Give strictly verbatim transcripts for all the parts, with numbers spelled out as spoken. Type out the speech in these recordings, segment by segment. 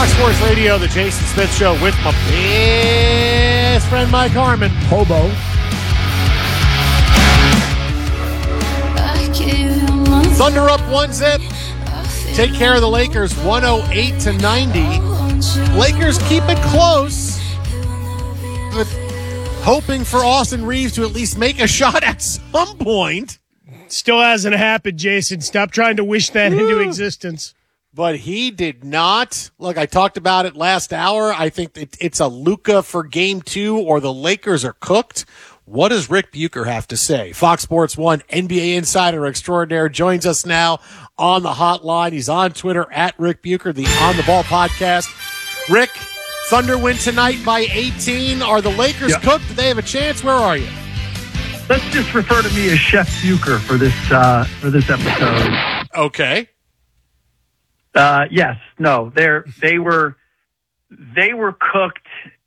Fox Sports Radio, the Jason Smith Show with my best friend Mike Harmon. Hobo. Thunder up one zip. Take care of the Lakers, one oh eight to ninety. Lakers keep it close, but hoping for Austin Reeves to at least make a shot at some point. Still hasn't happened, Jason. Stop trying to wish that into existence. But he did not. Look, I talked about it last hour. I think it, it's a Luka for game two, or the Lakers are cooked. What does Rick Bucher have to say? Fox Sports one N B A insider extraordinaire joins us now on the hotline. He's on Twitter at Rick Bucher, the On the Ball podcast. Rick, Thunder win tonight by eighteen. Are the Lakers yeah. cooked? Do they have a chance? Where are you? Let's just refer to me as Chef Bucher for this uh, for this episode. Okay. Uh, yes, no, they're they were they were cooked.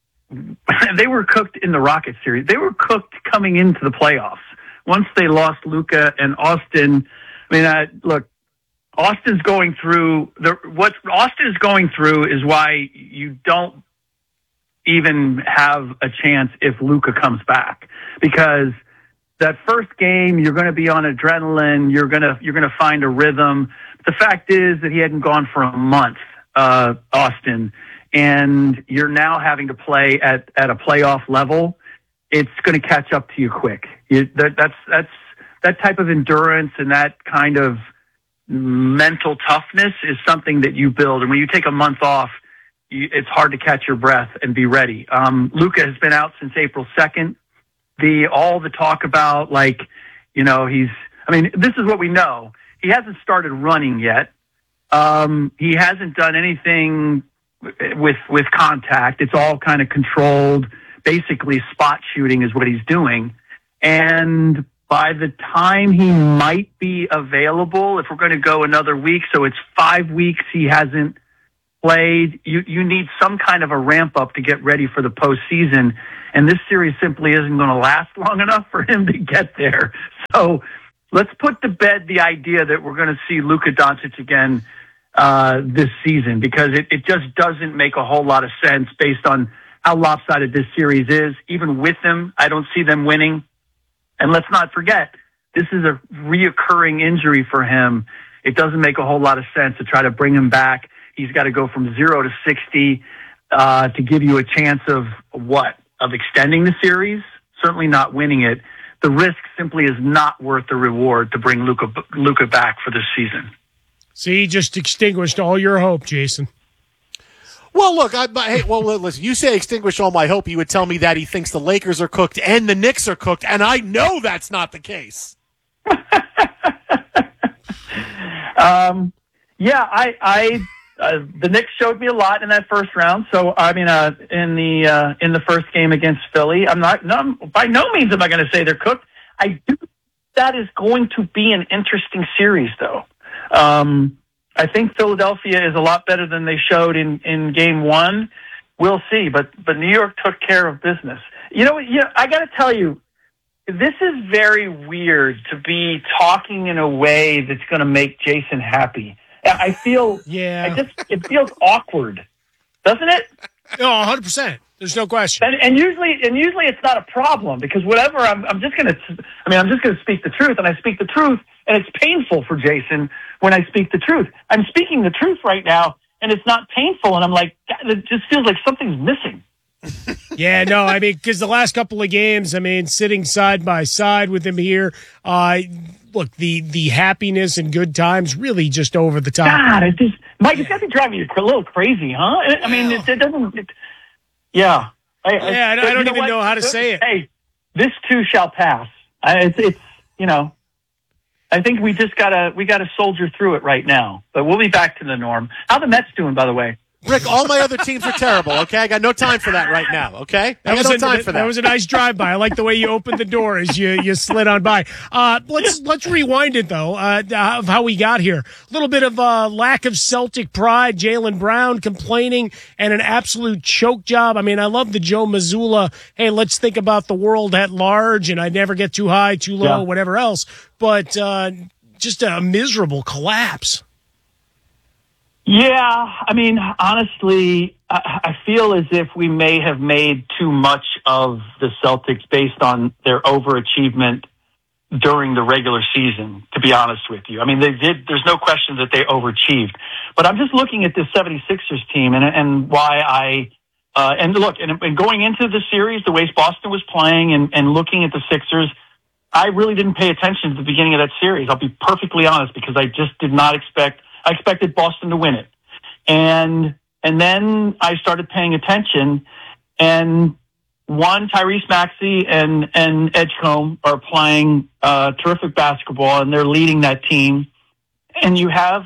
They were cooked in the Rocket series. They were cooked coming into the playoffs. Once they lost Luka and Austin, I mean, uh, look, Austin's going through the what Austin is going through is why you don't even have a chance if Luka comes back, because that first game you're going to be on adrenaline. You're gonna you're gonna find a rhythm. The fact is that he hadn't gone for a month, uh, Austin, and you're now having to play at, at a playoff level. It's going to catch up to you quick. You, that, that's that's that type of endurance and that kind of mental toughness is something that you build. And when you take a month off, you, it's hard to catch your breath and be ready. Um, Luka has been out since April second. The all the talk about, like, you know, he's. I mean, this is what we know. He hasn't started running yet. Um, he hasn't done anything with with contact. It's all kind of controlled. Basically, spot shooting is what he's doing. And by the time he might be available, if we're going to go another week, so it's five weeks he hasn't played, you, you need some kind of a ramp up to get ready for the postseason. And this series simply isn't going to last long enough for him to get there. So let's put to bed the idea that we're going to see Luka Doncic again uh, this season, because it, it just doesn't make a whole lot of sense based on how lopsided this series is. Even with him, I don't see them winning. And let's not forget, this is a reoccurring injury for him. It doesn't make a whole lot of sense to try to bring him back. He's got to go from zero to sixty uh, to give you a chance of what? Of extending the series? Certainly not winning it. The risk simply is not worth the reward to bring Luka Luka back for this season. See, he just extinguished all your hope, Jason. Well, look, I, but, hey, well, listen, you say extinguish all my hope. You would tell me that he thinks the Lakers are cooked and the Knicks are cooked, and I know that's not the case. um, yeah, I, I uh, the Knicks showed me a lot in that first round. So, I mean, uh, in the uh, in the first game against Philly, I'm not, no, by no means am I going to say they're cooked. I do. That is going to be an interesting series, though. Um, I think Philadelphia is a lot better than they showed in, in game one. We'll see, but but New York took care of business. You know, you know, I got to tell you, this is very weird to be talking in a way that's going to make Jason happy. I feel, yeah, I just it feels awkward, doesn't it? No, one hundred percent. There's no question. And, and usually, and usually it's not a problem, because whatever I'm, I'm just going to, I mean, I'm just going to speak the truth, and I speak the truth, and it's painful for Jason when I speak the truth. I'm speaking the truth right now, and it's not painful, and I'm like, God, it just feels like something's missing. Yeah, no, I mean, because the last couple of games, I mean, sitting side by side with him here, uh, look, the the happiness and good times really just over the top. God, it just, Mike, it's got to be driving you a little crazy, huh? I mean, it, it doesn't, it, yeah. I, yeah, I, I don't even know, know how to say it. Hey, this too shall pass. I, it's, it's, you know, I think we just gotta we gotta soldier through it right now. But we'll be back to the norm. How the Mets doing, by the way? Rick, all my other teams are terrible, okay? I got no time for that right now, okay? I That got was no a, time for that. That was a nice drive-by. I like the way you opened the door as you, you slid on by. Uh, let's let's rewind it, though, uh, of how we got here. A little bit of uh, lack of Celtic pride, Jaylen Brown complaining, and an absolute choke job. I mean, I love the Joe Mazzulla, hey, let's think about the world at large, and I never get too high, too low, yeah. whatever else. But uh, just a miserable collapse. Yeah, I mean, honestly, I, I feel as if we may have made too much of the Celtics based on their overachievement during the regular season, to be honest with you. I mean, they did, there's no question that they overachieved. But I'm just looking at this seventy-sixers team and, and why I, uh, and look, and, and going into the series, the way Boston was playing and, and looking at the Sixers, I really didn't pay attention to the beginning of that series. I'll be perfectly honest, because I just did not expect, I expected Boston to win it. And, and then I started paying attention, and one, Tyrese Maxey and, and Edgecombe are playing, uh, terrific basketball, and they're leading that team. And you have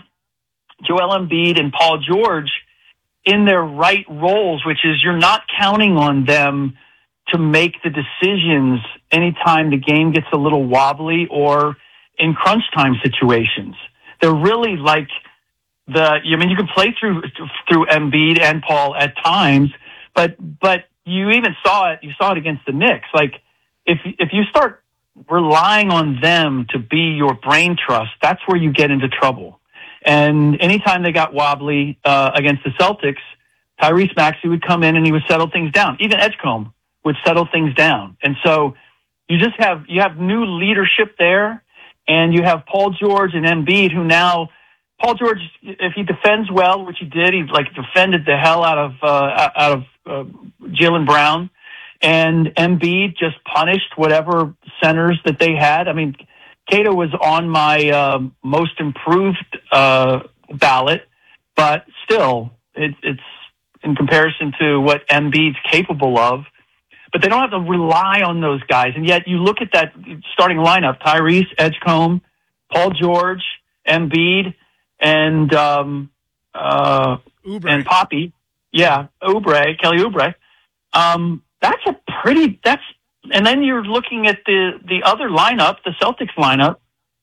Joel Embiid and Paul George in their right roles, which is you're not counting on them to make the decisions anytime the game gets a little wobbly or in crunch time situations. They're really like the, I mean, you can play through, through Embiid and Paul at times, but, but you even saw it, you saw it against the Knicks. Like, if, if you start relying on them to be your brain trust, that's where you get into trouble. And anytime they got wobbly, uh, against the Celtics, Tyrese Maxey would come in and he would settle things down. Even Edgecombe would settle things down. And so you just have, you have new leadership there, and you have Paul George and Embiid, who now, Paul George, if he defends well, which he did, he like defended the hell out of, uh, out of, uh, Jaylen Brown, and Embiid just punished whatever centers that they had. I mean, Cato was on my, uh, most improved, uh, ballot, but still, it, it's in comparison to what Embiid's capable of. But they don't have to rely on those guys. And yet you look at that starting lineup: Tyrese, Edgecombe, Paul George, Embiid, and um, uh, and Poppy. Yeah, Oubre, Kelly Oubre. Um, that's a pretty. That's and then you're looking at the the other lineup, the Celtics lineup,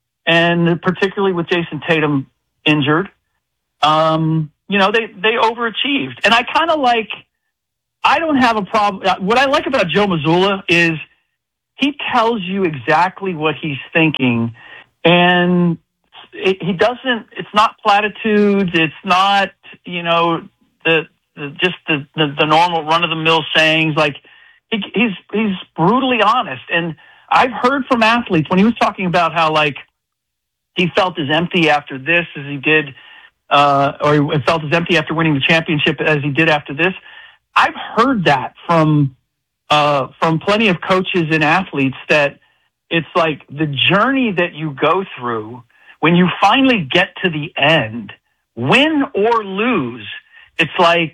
and particularly with Jason Tatum injured. Um, you know, they they overachieved, and I kind of like. I don't have a problem. What I like about Joe Mazzulla is he tells you exactly what he's thinking, and it, he doesn't, it's not platitudes. It's not, you know, the, the just the, the, the normal run of the mill sayings. Like he, he's, he's brutally honest. And I've heard from athletes when he was talking about how like he felt as empty after this as he did, uh, or he felt as empty after winning the championship as he did after this. I've heard that from, uh, from plenty of coaches and athletes, that it's like the journey that you go through when you finally get to the end, win or lose. It's like,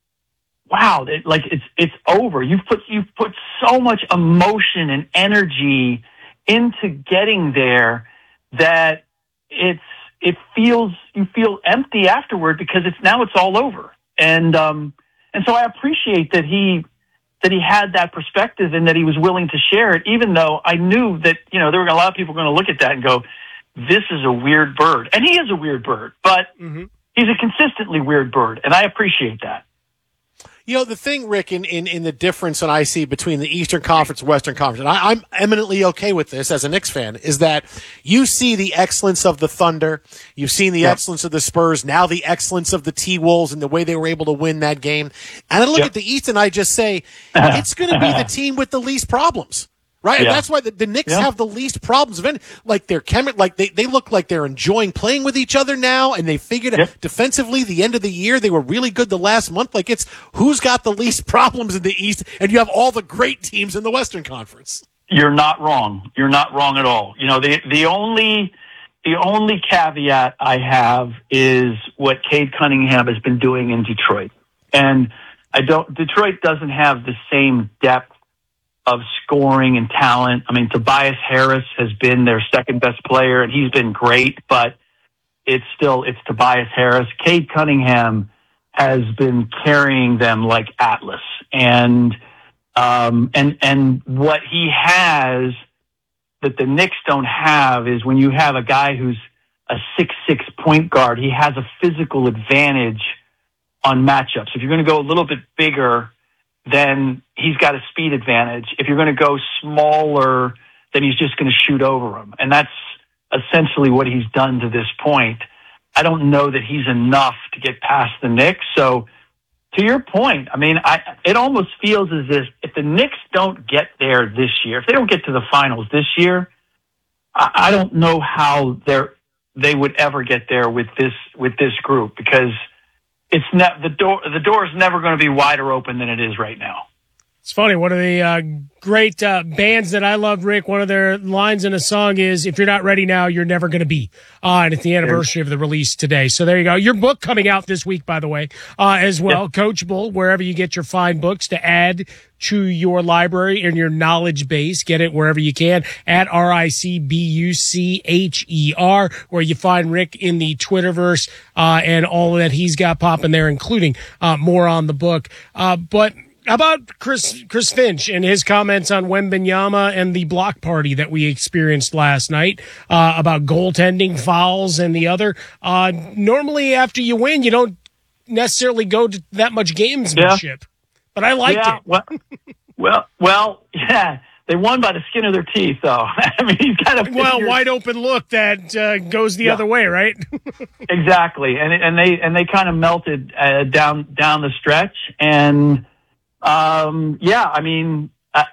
wow, it, like it's, it's over. You've put, you've put so much emotion and energy into getting there that it's, it feels, you feel empty afterward because it's now it's all over. And, um, And so I appreciate that he that he had that perspective and that he was willing to share it, even though I knew that, you know, there were a lot of people going to look at that and go, this is a weird bird. And he is a weird bird, but mm-hmm. he's a consistently weird bird, and I appreciate that. You know, the thing, Rick, in, in, in the difference that I see between the Eastern Conference and Western Conference, and I, I'm eminently okay with this as a Knicks fan, is that you see the excellence of the Thunder, you've seen the yep. excellence of the Spurs, now the excellence of the T-Wolves and the way they were able to win that game. And I look yep. at the East and I just say, it's going to be the team with the least problems. Right, yeah. And that's why the, the Knicks yeah. have the least problems of any. Like they're chemi- like they, they look like they're enjoying playing with each other now, and they figured yep. out defensively. The end of the year, they were really good the last month. Like it's who's got the least problems in the East, and you have all the great teams in the Western Conference. You're not wrong. You're not wrong at all. You know, the the only the only caveat I have is what Cade Cunningham has been doing in Detroit, and I don't. Detroit doesn't have the same depth of scoring and talent. I mean, Tobias Harris has been their second best player, and he's been great, but it's still, it's Tobias Harris. Cade Cunningham has been carrying them like Atlas. And, um, and, and what he has that the Knicks don't have is when you have a guy who's a six six point guard, he has a physical advantage on matchups. If you're going to go a little bit bigger, then he's got a speed advantage. If you're going to go smaller, then he's just going to shoot over him. And that's essentially what he's done to this point. I don't know that he's enough to get past the Knicks. So to your point, I mean, I, it almost feels as if if the Knicks don't get there this year, if they don't get to the finals this year, I, I don't know how they're, they would ever get there with this, with this group, because it's ne- the door, the door is never going to be wider open than it is right now. It's funny. One of the uh, great uh, bands that I love, Rick, one of their lines in a song is, if you're not ready now, you're never going to be. Uh, and it's the anniversary of the release today. So there you go. Your book coming out this week, by the way, uh, as well. Yep. Coachable, wherever you get your fine books to add to your library and your knowledge base. Get it wherever you can at R I C B U C H E R, where you find Rick in the Twitterverse uh, and all that he's got popping there, including uh, more on the book. Uh, but How about Chris Chris Finch and his comments on Wembanyama and the block party that we experienced last night uh, about goaltending, fouls, and the other? Uh, normally, after you win, you don't necessarily go to that much gamesmanship, yeah. but I liked yeah, it. Well, well, well, yeah. They won by the skin of their teeth, though. I mean, he's got a well wide open look that uh, goes the yeah. other way, right? Exactly, and and they and they kind of melted uh, down down the stretch, and. Um, yeah, I mean, uh,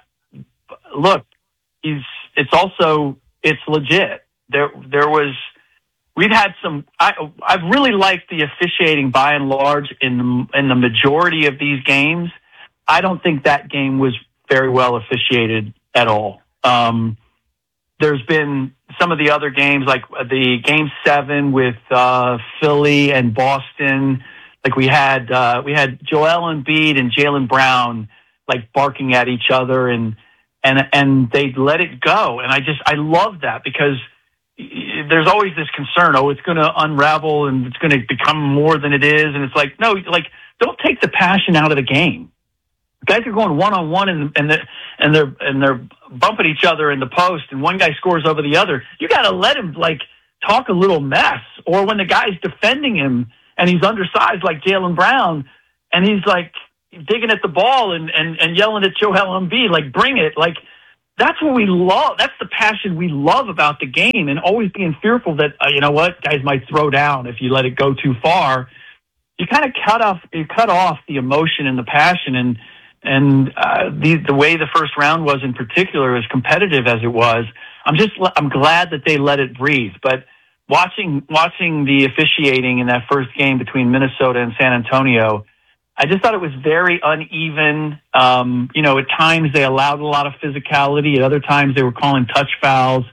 look, he's, it's also, it's legit. There, there was, we've had some, I, I've really liked the officiating by and large in the, in the majority of these games. I don't think that game was very well officiated at all. Um, there's been some of the other games, like the game seven with, uh, Philly and Boston. Like we had, uh, we had Joel Embiid and Jaylen Brown like barking at each other, and and and they let it go. And I just I love that, because there's always this concern, oh, it's going to unravel and it's going to become more than it is. And it's like, no, like don't take the passion out of the game. Guys are going one on one, and and they're and they're and they're bumping each other in the post, and one guy scores over the other. You got to let him like talk a little mess, or when the guy's defending him. And he's undersized like Jaylen Brown, and he's like digging at the ball and, and, and yelling at Joel Embiid, like, bring it. Like, that's what we love. That's the passion we love about the game, and always being fearful that, uh, you know what, guys might throw down if you let it go too far. You kind of cut off, you cut off the emotion and the passion, and, and, uh, the, the way the first round was in particular, as competitive as it was, I'm just, I'm glad that they let it breathe. But, Watching watching the officiating in that first game between Minnesota and San Antonio, I just thought it was very uneven. Um, you know, at times they allowed a lot of physicality. At other times they were calling touch fouls.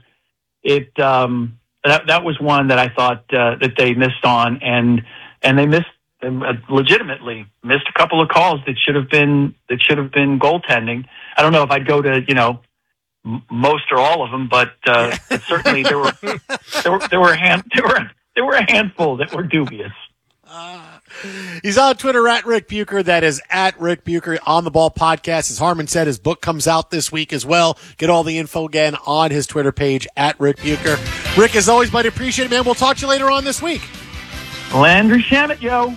It um, that that was one that I thought uh, that they missed on, and and they missed uh, legitimately missed a couple of calls that should have been that should have been goaltending. I don't know if I'd go to you know. most or all of them, but, uh, but certainly there were there were there were a hand there were there were a handful that were dubious. Uh, he's on Twitter at Rick Bucher. That is at Rick Bucher on the Ball Podcast. As Harmon said, his book comes out this week as well. Get all the info again on his Twitter page at Rick Bucher. Rick, as always, buddy, appreciate it, man. We'll talk to you later on this week. Landry Shamet, yo.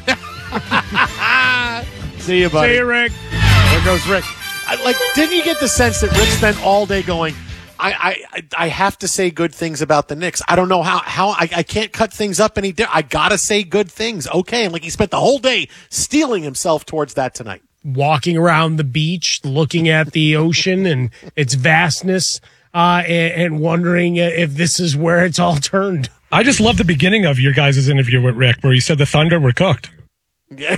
See you, buddy. See you, Rick. There goes Rick. I, like, didn't you get the sense that Rick spent all day going, I, I, I have to say good things about the Knicks. I don't know how, how I, I can't cut things up any different. I got to say good things. Okay. And like he spent the whole day steeling himself towards that tonight. Walking around the beach, looking at the ocean and its vastness, uh, and, and wondering if this is where it's all turned. I just love the beginning of your guys' interview with Rick, where he said the Thunder were cooked. Yeah.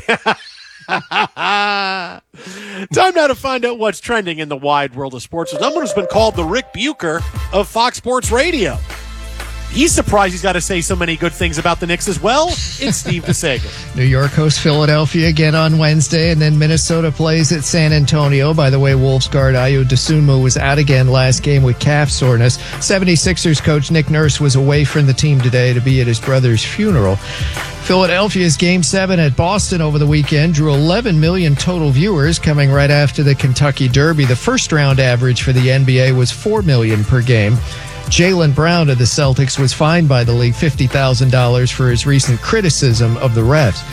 Time now to find out what's trending in the wide world of sports. Someone who's been called the Rick Bucher of Fox Sports Radio. He's surprised he's got to say so many good things about the Knicks as well. It's Steve DeSager. New York hosts Philadelphia again on Wednesday, and then Minnesota plays at San Antonio. By the way, Wolves guard Ayo Dosunmu was out again last game with calf soreness. seventy-sixers coach Nick Nurse was away from the team today to be at his brother's funeral. Philadelphia's Game seven at Boston over the weekend drew eleven million total viewers, coming right after the Kentucky Derby. The first-round average for the N B A was four million per game. Jaylen Brown of the Celtics was fined by the league fifty thousand dollars for his recent criticism of the refs.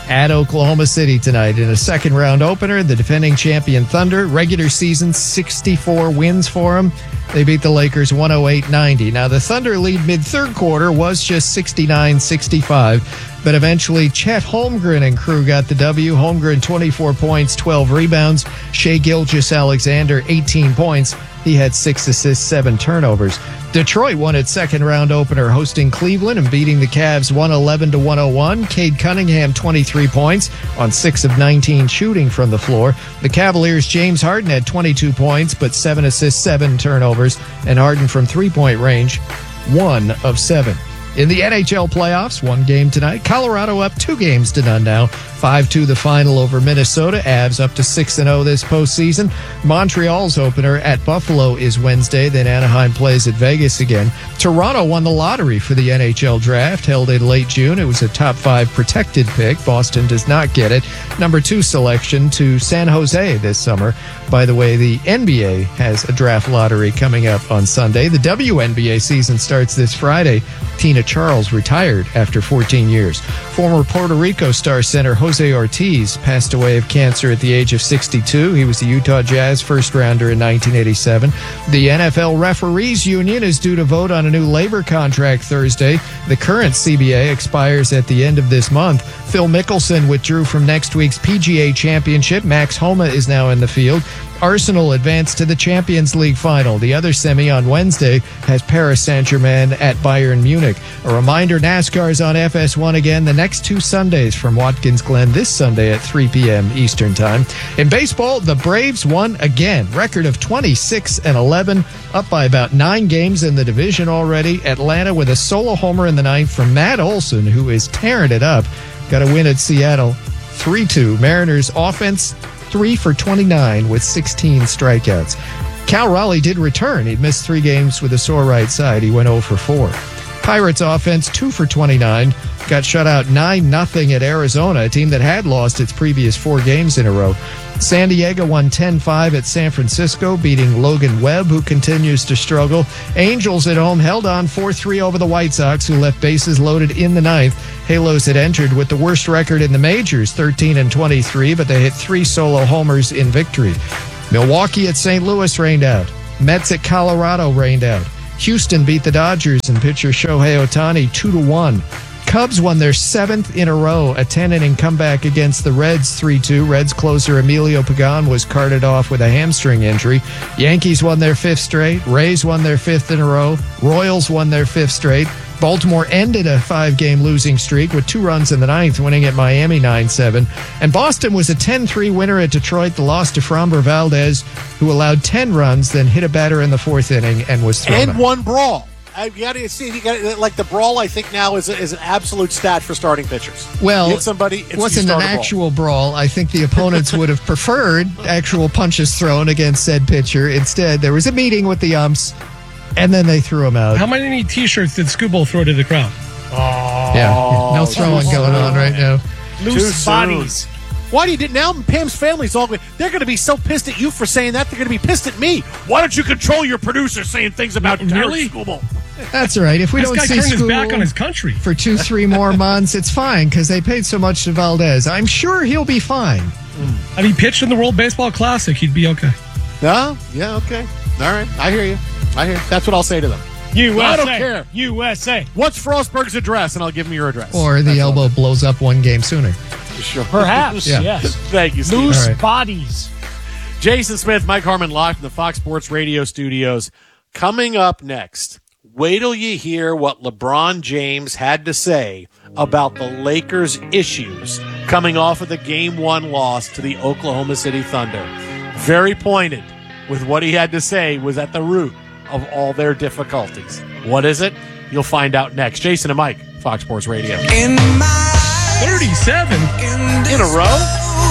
at Oklahoma City tonight in a second round opener. The defending champion Thunder, regular season sixty-four wins for them. They beat the Lakers one oh eight ninety. Now, the Thunder lead mid-third quarter was just sixty-nine sixty-five, but eventually Chet Holmgren and crew got the W. Holmgren, twenty-four points, twelve rebounds. Shai Gilgeous-Alexander, eighteen points. He had six assists, seven turnovers. Detroit won its second round opener hosting Cleveland and beating the Cavs one eleven to one oh one. Cade Cunningham, twenty-three points on six of nineteen shooting from the floor. The Cavaliers' James Harden had twenty-two points, but seven assists, seven turnovers. And Harden from three-point range, one of seven. In the N H L playoffs, one game tonight. Colorado up two games to none now. five two the final over Minnesota. Avs up to six and oh this postseason. Montreal's opener at Buffalo is Wednesday. Then Anaheim plays at Vegas again. Toronto won the lottery for the N H L draft, held in late June. It was a top five protected pick. Boston does not get it. Number two selection to San Jose this summer. By the way, the N B A has a draft lottery coming up on Sunday. The W N B A season starts this Friday. Tina Charles retired after fourteen years. Former Puerto Rico star center Jose Ortiz passed away of cancer at the age of sixty-two. He was the Utah Jazz first rounder in nineteen eighty-seven. The N F L Referees Union is due to vote on a new labor contract Thursday. The current C B A expires at the end of this month. Phil Mickelson withdrew from next week's P G A Championship. Max Homa is now in the field. Arsenal advanced to the Champions League final. The other semi on Wednesday has Paris Saint-Germain at Bayern Munich. A reminder, NASCAR is on F S one again the next two Sundays from Watkins Glen this Sunday at three p.m. Eastern Time. In baseball, the Braves won again. Record of twenty-six and eleven, up by about nine games in the division already. Atlanta with a solo homer in the ninth from Matt Olson, who is tearing it up. Got a win at Seattle, three two. Mariners offense, three for twenty-nine with sixteen strikeouts. Cal Raleigh did return. He'd missed three games with a sore right side. He went oh for four. Pirates offense, two for twenty-nine. Got shut out nine nothing at Arizona, a team that had lost its previous four games in a row. San Diego won ten five at San Francisco, beating Logan Webb, who continues to struggle. Angels at home held on four three over the White Sox, who left bases loaded in the ninth. Halos had entered with the worst record in the majors, thirteen and twenty-three, but they hit three solo homers in victory. Milwaukee at Saint Louis rained out. Mets at Colorado rained out. Houston beat the Dodgers and pitcher Shohei Ohtani two to one. Cubs won their seventh in a row, a ten-inning comeback against the Reds three two. Reds closer Emilio Pagan was carted off with a hamstring injury. Yankees won their fifth straight. Rays won their fifth in a row. Royals won their fifth straight. Baltimore ended a five-game losing streak with two runs in the ninth, winning at Miami nine seven. And Boston was a ten three winner at Detroit. The loss to Framber Valdez, who allowed ten runs, then hit a batter in the fourth inning and was thrown And out. one brawl. I got to see. You got like the brawl. I think now is a, is an absolute stat for starting pitchers. Well, you hit somebody. It's, it wasn't you an start a brawl. actual brawl. I think the opponents would have preferred actual punches thrown against said pitcher. Instead, there was a meeting with the umps, and then they threw him out. How many T-shirts did Scooble throw to the crowd? Oh, Yeah, no throwing going on right now. Loose bodies. Why do you did now? Pam's family's all going. They're going to be so pissed at you for saying that. They're going to be pissed at me. Why don't you control your producer saying things about Really? Scooble? That's all right. If we This don't guy see turned his Scooble back on his country. for two, three more months, it's fine because they paid so much to Valdez. I'm sure he'll be fine. Had he pitched in the World Baseball Classic, he'd be okay. No, yeah, okay, all right. I hear you. I hear. That's what I'll say to them. U S A. I don't care. U S A. What's Frostberg's address, and I'll give him your address. Or the That's elbow all. blows up one game sooner. Sure. Perhaps, Yeah. yes. Thank you, Steve. Loose All right. bodies. Jason Smith, Mike Harmon, live from the Fox Sports Radio studios. Coming up next, wait till you hear what LeBron James had to say about the Lakers' issues coming off of the Game One loss to the Oklahoma City Thunder. Very pointed with what he had to say was at the root of all their difficulties. What is it? You'll find out next. Jason and Mike, Fox Sports Radio. In my thirty-seven In a row?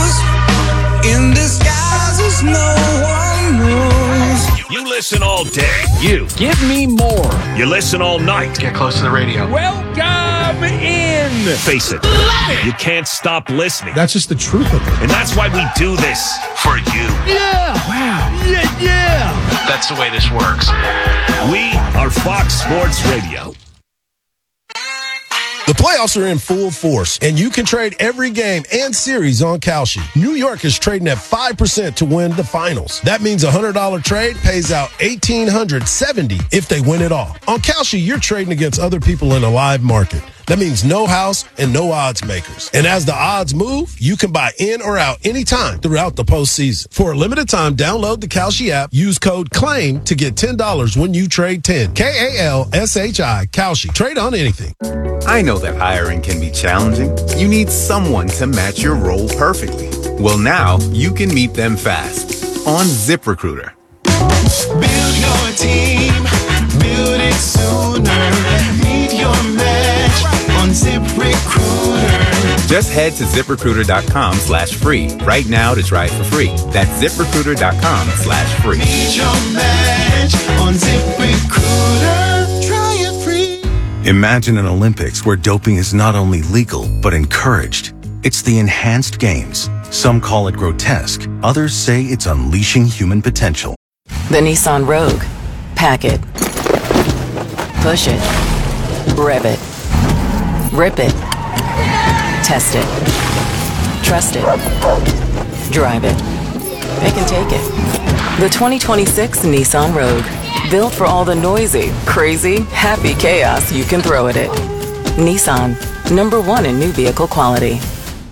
In disguises no one knows. You listen all day. You. Give me more. You listen all night. Get close to the radio. Welcome in. Face it. You can't stop listening. That's just the truth of it. And that's why we do this. For you. Yeah. Wow. Yeah, yeah. That's the way this works. We are Fox Sports Radio. The playoffs are in full force, and you can trade every game and series on Kalshi. New York is trading at five percent to win the finals. That means a one hundred dollars trade pays out one thousand eight hundred seventy dollars if they win it all. On Kalshi, you're trading against other people in a live market. That means no house and no odds makers. And as the odds move, you can buy in or out anytime throughout the postseason. For a limited time, download the Kalshi app, use code CLAIM to get ten dollars when you trade ten. K A L S H I, Kalshi. Trade on anything. I know that hiring can be challenging. You need someone to match your role perfectly. Well, now you can meet them fast on ZipRecruiter. Build your team, build it sooner. Meet your match on ZipRecruiter. Just head to ZipRecruiter.com slash free right now to try it for free. That's ZipRecruiter.com slash free. Meet your match on ZipRecruiter. Try it free. Imagine an Olympics where doping is not only legal, but encouraged. It's the enhanced games. Some call it grotesque. Others say it's unleashing human potential. The Nissan Rogue. Pack it. Push it. Rev it. Rip it. Test it. Trust it. Drive it. Pick and take it. The twenty twenty-six Nissan Rogue. Built for all the noisy, crazy, happy chaos you can throw at it. Nissan. Number one in new vehicle quality.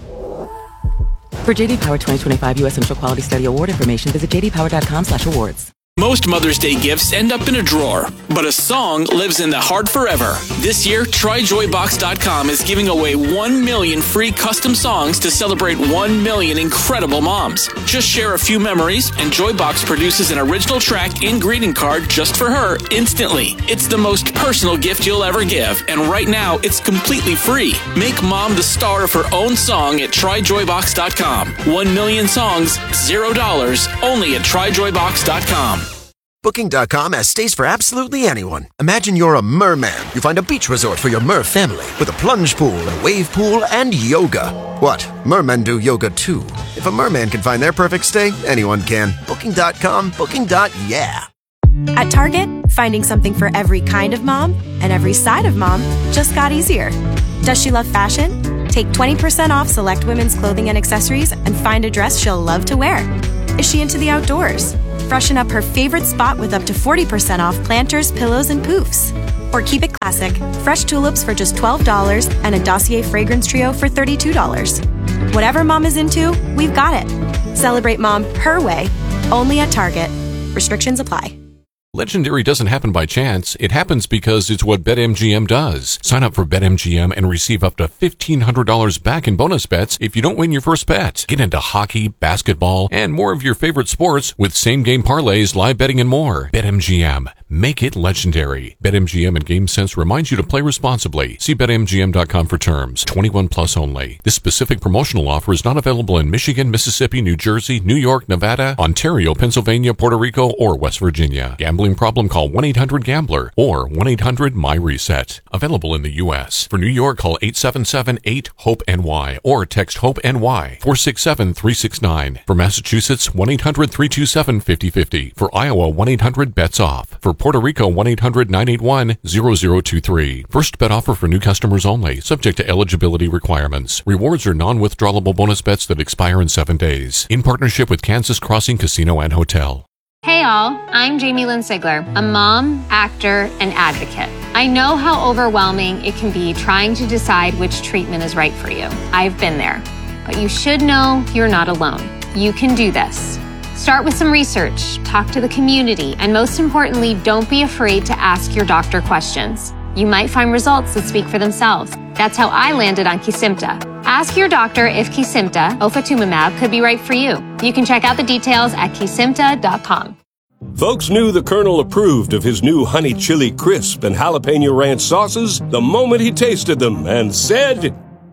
For J D Power twenty twenty-five U S Initial Quality Study Award information, visit j d power dot com slash awards. Most Mother's Day gifts end up in a drawer, but a song lives in the heart forever. This year, try joy box dot com is giving away one million free custom songs to celebrate one million incredible moms. Just share a few memories, and Joybox produces an original track and greeting card just for her instantly. It's the most personal gift you'll ever give, and right now, it's completely free. Make mom the star of her own song at try joy box dot com. One million songs, zero dollars, only at try joy box dot com. Booking dot com has stays for absolutely anyone. Imagine you're a merman. You find a beach resort for your mer family with a plunge pool, a wave pool, and yoga. What? Mermen do yoga too. If a merman can find their perfect stay, anyone can. Booking dot com, booking. Yeah. At Target, finding something for every kind of mom and every side of mom just got easier. Does she love fashion? Take twenty percent off select women's clothing and accessories and find a dress she'll love to wear. Is she into the outdoors? Freshen up her favorite spot with up to forty percent off planters, pillows, and poofs. Or keep it classic, fresh tulips for just twelve dollars and a Dossier fragrance trio for thirty-two dollars. Whatever mom is into, we've got it. Celebrate mom her way, only at Target. Restrictions apply. Legendary doesn't happen by chance. It happens because it's what BetMGM does. Sign up for BetMGM and receive up to fifteen hundred dollars back in bonus bets if you don't win your first bet. Get into hockey, basketball, and more of your favorite sports with same-game parlays, live betting, and more. BetMGM. Make it legendary. BetMGM and GameSense reminds you to play responsibly. See Bet M G M dot com for terms. twenty-one plus only. This specific promotional offer is not available in Michigan, Mississippi, New Jersey, New York, Nevada, Ontario, Pennsylvania, Puerto Rico, or West Virginia. Gambling problem? Call one eight hundred gambler or one eight hundred my reset. Available in the U S. For New York, call eight seven seven eight hope N Y or text HOPE-NY four six seven three six nine. For Massachusetts, one eight hundred three two seven five zero five zero. For Iowa, one eight hundred bets off. For Puerto Rico, one eight hundred nine eight one zero zero two three. First bet offer for new customers only, subject to eligibility requirements. Rewards are non-withdrawable bonus bets that expire in seven days. In partnership with Kansas Crossing Casino and Hotel. Hey all, I'm Jamie Lynn Sigler, a mom, actor, and advocate. I know how overwhelming it can be trying to decide which treatment is right for you. I've been there. But you should know you're not alone. You can do this. Start with some research, talk to the community, and most importantly, don't be afraid to ask your doctor questions. You might find results that speak for themselves. That's how I landed on Kesimpta. Ask your doctor if Kesimpta, ofatumumab, could be right for you. You can check out the details at kesimpta dot com. Folks knew the Colonel approved of his new honey chili crisp and jalapeno ranch sauces the moment he tasted them and said,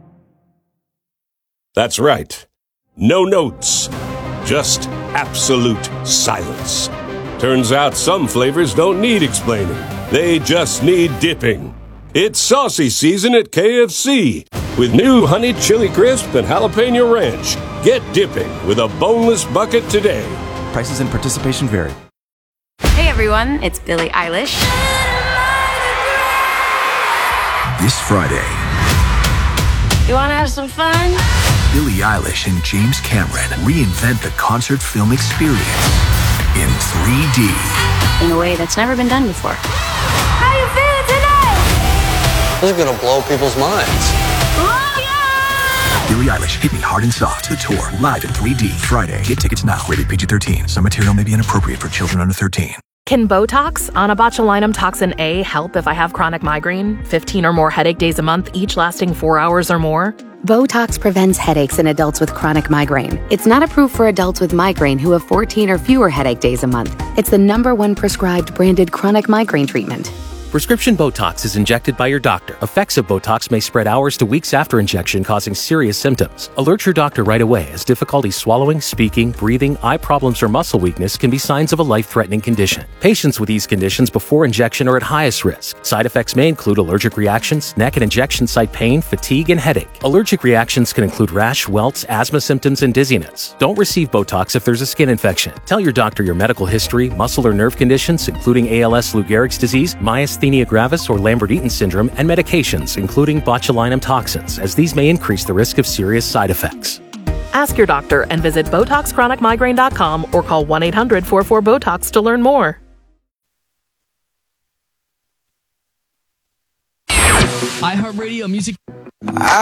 "That's right. No notes. Just absolute silence." Turns out some flavors don't need explaining. They just need dipping. It's saucy season at K F C. With new honey chili crisp and jalapeno ranch. Get dipping with a boneless bucket today. Prices and participation vary. Hey everyone, it's Billie Eilish. This Friday, You want to have some fun? Billie Eilish and James Cameron reinvent the concert film experience in three D. In a way that's never been done before. How you feeling tonight? This is gonna blow people's minds. Oh, yeah! Billie Eilish, Hit Me Hard and Soft, the tour, live in three D, Friday. Get tickets now. Rated P G thirteen. Some material may be inappropriate for children under thirteen. Can Botox, onabotulinum toxin A, help if I have chronic migraine? fifteen or more headache days a month, each lasting four hours or more? Botox prevents headaches in adults with chronic migraine. It's not approved for adults with migraine who have fourteen or fewer headache days a month. It's the number one prescribed branded chronic migraine treatment. Prescription Botox is injected by your doctor. Effects of Botox may spread hours to weeks after injection, causing serious symptoms. Alert your doctor right away, as difficulty swallowing, speaking, breathing, eye problems, or muscle weakness can be signs of a life-threatening condition. Patients with these conditions before injection are at highest risk. Side effects may include allergic reactions, neck and injection site pain, fatigue, and headache. Allergic reactions can include rash, welts, asthma symptoms, and dizziness. Don't receive Botox if there's a skin infection. Tell your doctor your medical history, muscle or nerve conditions, including A L S, Lou Gehrig's disease, myasthenia gravis, or Lambert-Eaton syndrome, and medications, including botulinum toxins, as these may increase the risk of serious side effects. Ask your doctor and visit Botox Chronic Migraine dot com or call one eight hundred four four BOTOX to learn more. iHeartRadio Music. I